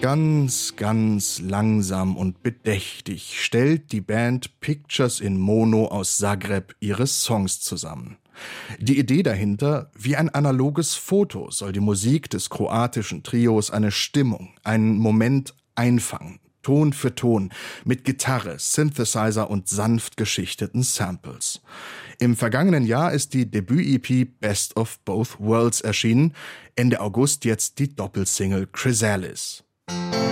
Ganz, ganz langsam und bedächtig stellt die Band Pictures in Mono aus Zagreb ihre Songs zusammen. Die Idee dahinter: wie ein analoges Foto soll die Musik des kroatischen Trios eine Stimmung, einen Moment einfangen, Ton für Ton, mit Gitarre, Synthesizer und sanft geschichteten Samples. Im vergangenen Jahr ist die Debüt-EP Best of Both Worlds erschienen, Ende August jetzt die Doppelsingle Chrysalis.